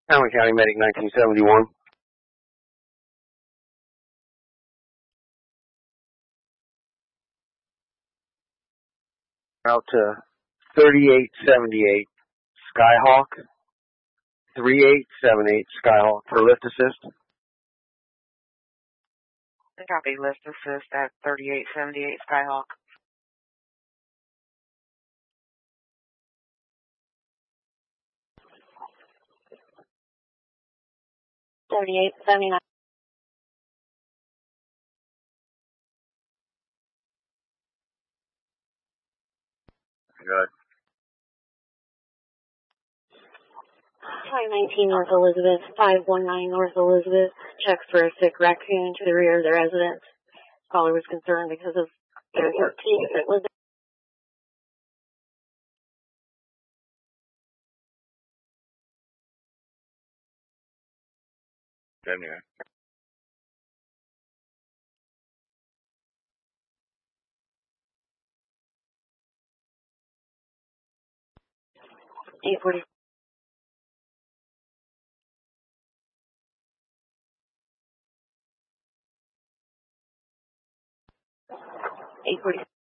Allen County Medic 1971. Out to 3878 Skyhawk. 3878 Skyhawk for lift assist. Copy, lift assist at 3878 Skyhawk. $38.79. Good. 519 North Elizabeth, 519 North Elizabeth. Checks for a sick raccoon to the rear of the residence. Caller was concerned because of their 13 that was Anyway. $840. 840.